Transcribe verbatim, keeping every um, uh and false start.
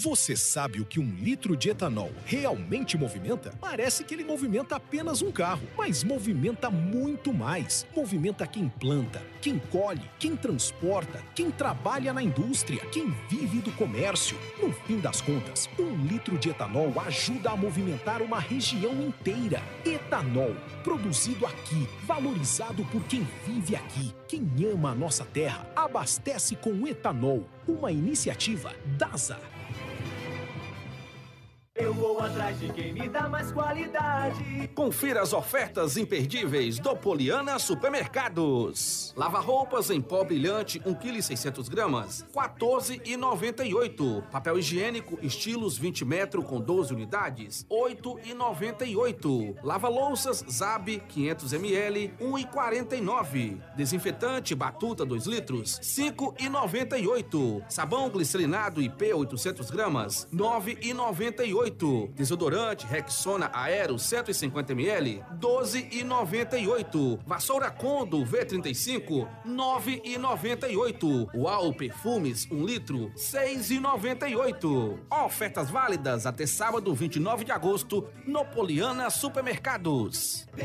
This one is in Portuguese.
Você sabe o que um litro de etanol realmente movimenta? Parece que ele movimenta apenas um carro, mas movimenta muito mais. Movimenta quem planta, quem colhe, quem transporta, quem trabalha na indústria, quem vive do comércio. No fim das contas, um litro de etanol ajuda a movimentar uma região inteira. Etanol, produzido aqui, valorizado por quem vive aqui. Quem ama a nossa terra, abastece com etanol. Uma iniciativa DASA. Eu vou atrás de quem me dá mais qualidade. Confira as ofertas imperdíveis do Poliana Supermercados. Lava-roupas em pó brilhante, um quilo e seiscentos gramas, quatorze reais e noventa e oito centavos. Papel higiênico estilos vinte metros com doze unidades, oito reais e noventa e oito centavos. Lava-louças Zab quinhentos mililitros, um real e quarenta e nove centavos. Desinfetante Batuta dois litros, cinco reais e noventa e oito centavos. Sabão glicerinado I P oitocentos gramas, nove reais e noventa e oito centavos. Desodorante Rexona Aero cento e cinquenta mililitros, doze reais e noventa e oito centavos. Vassoura Condo V trinta e cinco, nove reais e noventa e oito centavos. Uau Perfumes um litro, seis reais e noventa e oito centavos. Ofertas válidas até sábado vinte e nove de agosto no Poliana Supermercados.